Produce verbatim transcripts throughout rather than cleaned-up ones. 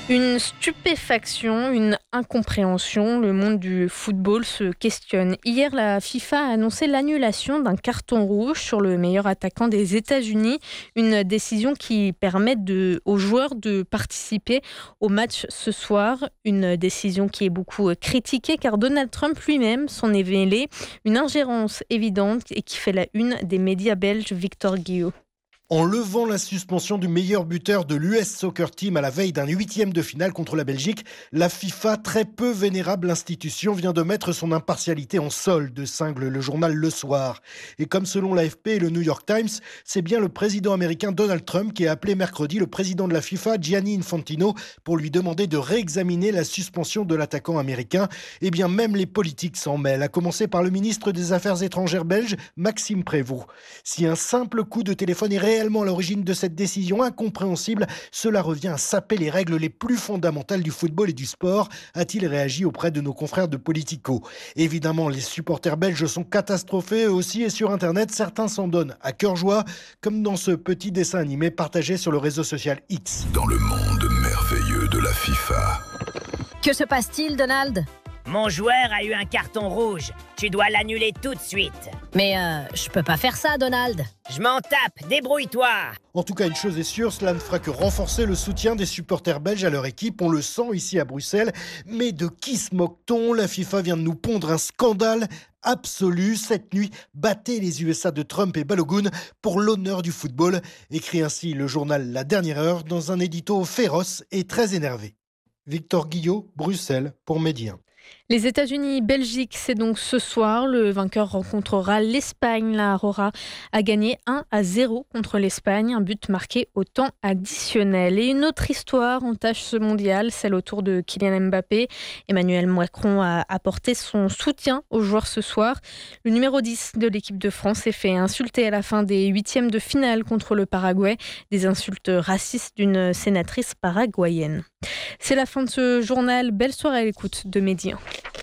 Une stupéfaction, une incompréhension, le monde du football se questionne. Hier, la FIFA a annoncé l'annulation d'un carton rouge sur le meilleur attaquant des États-Unis, une décision qui permet de, aux joueurs de participer au match ce soir, une décision qui est beaucoup critiquée car Donald Trump lui-même s'en est mêlé, une ingérence évidente et qui fait la une des médias belges. Victor Guillot. En levant la suspension du meilleur buteur de l'U S Soccer Team à la veille d'un huitième de finale contre la Belgique, la FIFA, très peu vénérable institution, vient de mettre son impartialité en solde, cingle le journal Le Soir. Et comme selon l'A F P et le New York Times, c'est bien le président américain Donald Trump qui a appelé mercredi le président de la FIFA, Gianni Infantino, pour lui demander de réexaminer la suspension de l'attaquant américain. Et bien même les politiques s'en mêlent, à commencer par le ministre des Affaires étrangères belge, Maxime Prévost. Si un simple coup de téléphone est réellement à l'origine de cette décision incompréhensible, cela revient à saper les règles les plus fondamentales du football et du sport, a-t-il réagi auprès de nos confrères de Politico. Évidemment, les supporters belges sont catastrophés eux aussi et sur Internet, certains s'en donnent à cœur joie, comme dans ce petit dessin animé partagé sur le réseau social X. Dans le monde merveilleux de la FIFA. Que se passe-t-il, Donald ? Mon joueur a eu un carton rouge. Tu dois l'annuler tout de suite. Mais euh, je peux pas faire ça, Donald. Je m'en tape, débrouille-toi. En tout cas, une chose est sûre, cela ne fera que renforcer le soutien des supporters belges à leur équipe. On le sent ici à Bruxelles. Mais de qui se moque-t-on ? La FIFA vient de nous pondre un scandale absolu. Cette nuit, battez les U S A de Trump et Balogun pour l'honneur du football. Écrit ainsi le journal La Dernière Heure dans un édito féroce et très énervé. Victor Guillot, Bruxelles, pour Média. Les États-Unis-Belgique, c'est donc ce soir. Le vainqueur rencontrera l'Espagne. La Aurora a gagné un à zéro contre l'Espagne, un but marqué au temps additionnel. Et une autre histoire entache ce mondial, celle autour de Kylian Mbappé. Emmanuel Macron a apporté son soutien aux joueurs ce soir. Le numéro dix de l'équipe de France s'est fait insulter à la fin des huitièmes de finale contre le Paraguay. Des insultes racistes d'une sénatrice paraguayenne. C'est la fin de ce journal. Belle soirée à l'écoute de Média.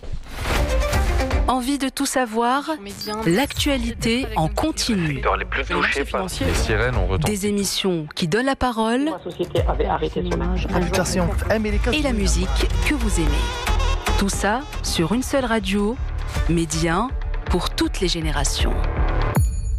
Envie de tout savoir ? L'actualité en continu. Les plus touchés par les sirènes ont retenti. Des émissions qui donnent la parole. Et la musique que vous aimez. Tout ça sur une seule radio. Média pour toutes les générations.